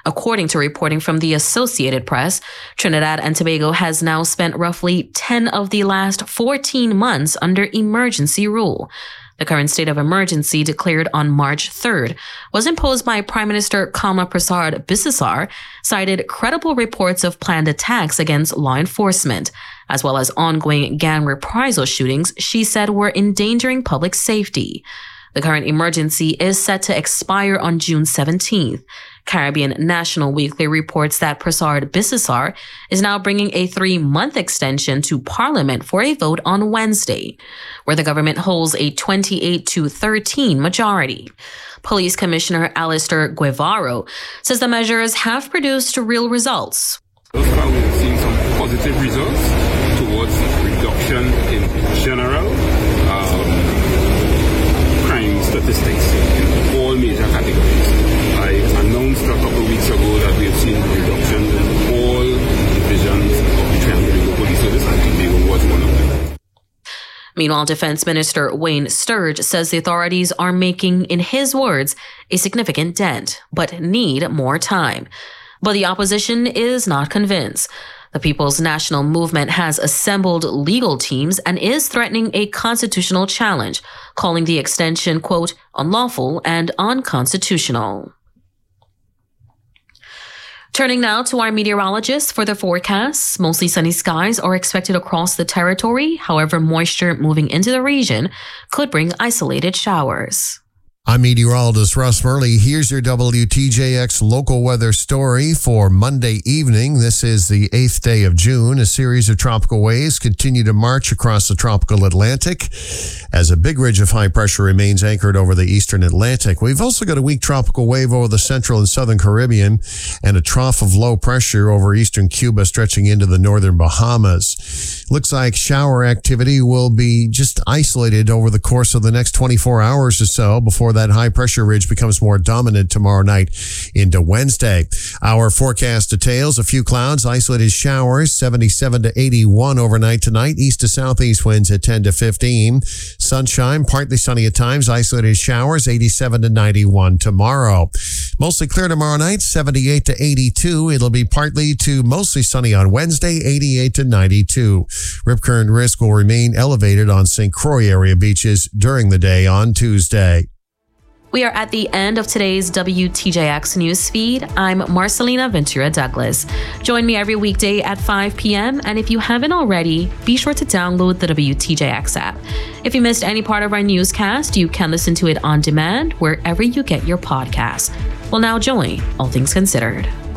According to reporting from the Associated Press, Trinidad and Tobago has now spent roughly 10 of the last 14 months under emergency rule. The current state of emergency, declared on March 3rd, was imposed by Prime Minister Kama Prasad Bisesar, cited credible reports of planned attacks against law enforcement, as well as ongoing gang reprisal shootings she said were endangering public safety. The current emergency is set to expire on June 17th. Caribbean National Weekly reports that Prasad Bisesar is now bringing a 3-month extension to Parliament for a vote on Wednesday, where the government holds a 28-13 majority. Police Commissioner Alistair Guevara says the measures have produced real results. We've seen some positive results towards reduction in general crime statistics in all major categories. I announced a couple of weeks ago that we have seen reductions in all divisions of the Triangle Police Service, and Tobago was one of them. Meanwhile, Defense Minister Wayne Sturge says the authorities are making, in his words, a significant dent, but need more time. But the opposition is not convinced. The People's National Movement has assembled legal teams and is threatening a constitutional challenge, calling the extension, quote, unlawful and unconstitutional. Turning now to our meteorologists for the forecasts. Mostly sunny skies are expected across the territory. However, moisture moving into the region could bring isolated showers. I'm meteorologist Russ Murley. Here's your WTJX local weather story for Monday evening. This is the 8th day of June. A series of tropical waves continue to march across the tropical Atlantic as a big ridge of high pressure remains anchored over the eastern Atlantic. We've also got a weak tropical wave over the central and southern Caribbean and a trough of low pressure over eastern Cuba stretching into the northern Bahamas. Looks like shower activity will be just isolated over the course of the next 24 hours or so before that high pressure ridge becomes more dominant tomorrow night into Wednesday. Our forecast details: a few clouds, isolated showers, 77 to 81 overnight tonight, east to southeast winds at 10 to 15. Sunshine, partly sunny at times, isolated showers, 87 to 91 tomorrow. Mostly clear tomorrow night, 78 to 82. It'll be partly to mostly sunny on Wednesday, 88 to 92. Rip current risk will remain elevated on St. Croix area beaches during the day on Tuesday. We are at the end of today's WTJX news feed. I'm Marcelina Ventura Douglas. Join me every weekday at 5 p.m. And if you haven't already, be sure to download the WTJX app. If you missed any part of our newscast, you can listen to it on demand wherever you get your podcasts. We'll now join All Things Considered.